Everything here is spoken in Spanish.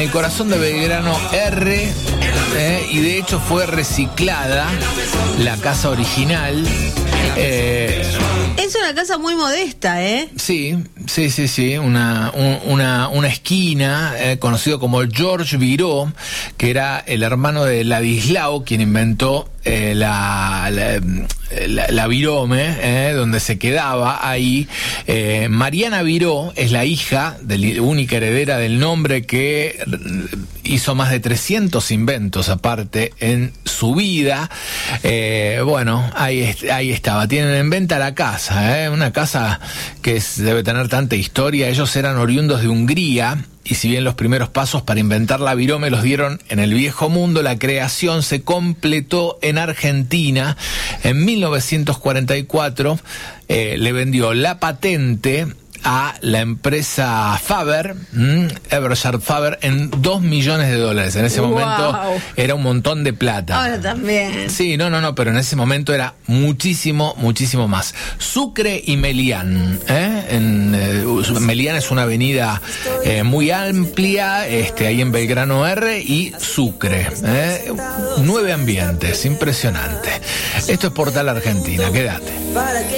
el corazón de Belgrano R, y de hecho fue reciclada la casa original. Es una casa muy modesta, ¿eh? Sí, una esquina, conocido como George Viró, que era el hermano de Ladislao, quien inventó la Virome, donde se quedaba ahí. Mariana Viró es la hija, única heredera del nombre, que hizo más de 300 inventos aparte en su vida. Bueno, ahí estaba. Tienen en venta la casa, una casa que debe tener tanta historia. Ellos eran oriundos de Hungría, y si bien los primeros pasos para inventar la Virome los dieron en el viejo mundo, la creación se completó en Argentina. En 1944 le vendió la patente a la empresa Faber, Eberhard Faber, en $2 millones. En ese momento era un montón de plata. Ahora también. Sí, no, pero en ese momento era muchísimo más. Sucre y Melián, Melián es una avenida muy amplia, ahí en Belgrano R, y Sucre, 9 ambientes, impresionante. Esto es Portal Argentina, quédate.